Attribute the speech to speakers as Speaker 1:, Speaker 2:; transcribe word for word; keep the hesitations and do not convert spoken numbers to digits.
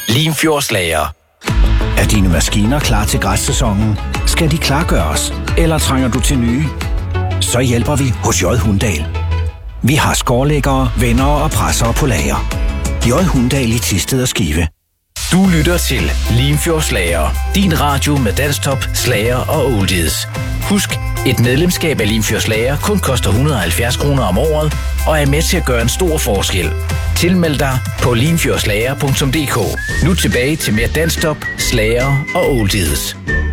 Speaker 1: Limfjordslager.
Speaker 2: Er dine maskiner klar til græssæsonen? Skal de klargøres? Eller trænger du til nye? Så hjælper vi hos J. Hundahl. Vi har skårlæggere, vendere og pressere på lager. J. Hundahl i Thisted og Skive.
Speaker 1: Du lytter til Limfjordslager. Din radio med danstop, slager og oldies. Husk, et medlemskab af Limfjordslager kun koster et hundrede og halvfjerds kroner om året og er med til at gøre en stor forskel. Tilmeld dig på limfjordslager punktum d k. Nu tilbage til mere danstop, slager og oldies.